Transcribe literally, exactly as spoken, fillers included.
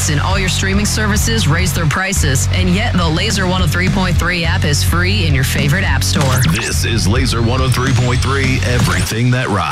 Listen, all your streaming services raise their prices, and yet the Laser one oh three point three app is free in your favorite app store. This is Laser one oh three point three, everything that rocks.